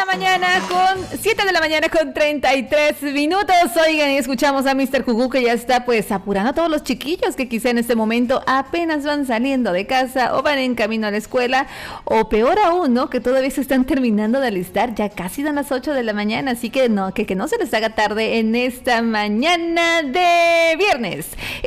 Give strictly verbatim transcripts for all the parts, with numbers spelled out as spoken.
la mañana con siete de la mañana con treinta y tres minutos. Oigan, y escuchamos a míster Cucú que ya está pues apurando a todos los chiquillos que quizá en este momento apenas van saliendo de casa o van en camino a la escuela, o peor aún, ¿no? Que todavía se están terminando de alistar, ya casi dan las ocho de la mañana, así que no, que, que no se les haga tarde en esta mañana de viernes.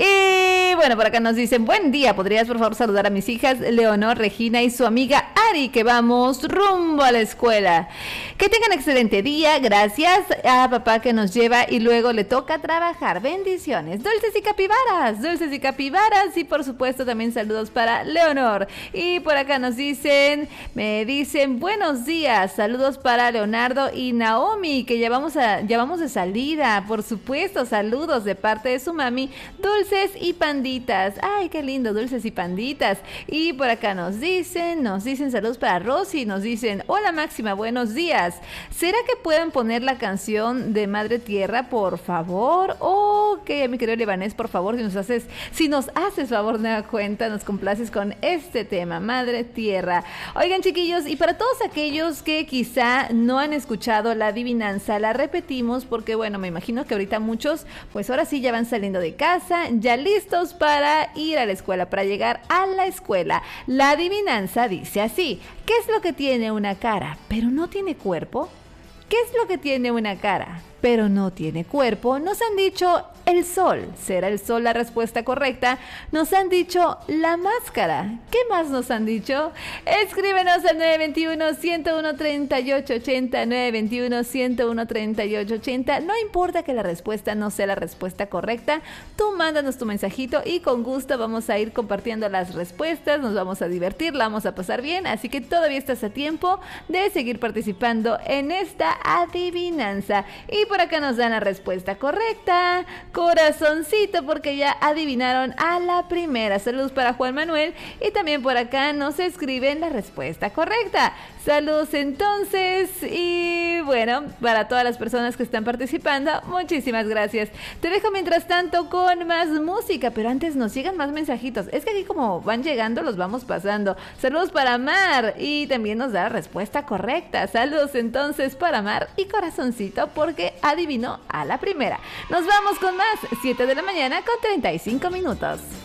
Y bueno, por acá nos dicen, buen día, ¿podrías por favor saludar a mis hijas Leonor, Regina y su amiga Ari, que vamos rumbo a la escuela? Que tengan excelente día, gracias a papá que nos lleva y luego le toca trabajar. Bendiciones, dulces y capibaras, dulces y capibaras, y por supuesto también saludos para Leonor. Y por acá nos dicen, me dicen buenos días, saludos para Leonardo y Naomi, que ya vamos, a, ya vamos de salida, por supuesto, saludos de parte de su mami, dulces y panditas. Ay, qué lindo, dulces y panditas. Y por acá nos dicen, nos dicen saludos para Rosy, nos dicen, hola Máxima, buenos días. ¿Será que pueden poner la canción de Madre Tierra, por favor? O oh, que mi querido Libanés, por favor, si nos haces, si nos haces favor de dar cuenta, nos complaces con este tema, Madre Tierra. Oigan, chiquillos, y para todos aquellos que quizá no han escuchado la adivinanza, la repetimos porque, bueno, me imagino que ahorita muchos, pues ahora sí ya van saliendo de casa, ya listos para ir a la escuela, para llegar a la escuela. La adivinanza dice así: ¿qué es lo que tiene una cara, pero no tiene cuerpo? ¿Qué es lo que tiene una cara, pero no tiene cuerpo? Nos han dicho el sol. ¿Será el sol la respuesta correcta? Nos han dicho la máscara. ¿Qué más nos han dicho? Escríbenos al nueve dos uno, uno uno, tres ocho ocho cero, nueve dos uno, uno uno, tres ocho ocho cero. No importa que la respuesta no sea la respuesta correcta, tú mándanos tu mensajito y con gusto vamos a ir compartiendo las respuestas, nos vamos a divertir, la vamos a pasar bien, así que todavía estás a tiempo de seguir participando en esta adivinanza. Y por acá nos dan la respuesta correcta, corazoncito, porque ya adivinaron a la primera. Saludos para Juan Manuel, y también por acá nos escriben la respuesta correcta. Saludos entonces, y bueno, para todas las personas que están participando, muchísimas gracias. Te dejo mientras tanto con más música, pero antes nos llegan más mensajitos. Es que aquí como van llegando los vamos pasando. Saludos para Mar, y también nos da la respuesta correcta. Saludos entonces para Mar y corazoncito, porque adivinó a la primera. Nos vamos con más, siete de la mañana con treinta y cinco minutos.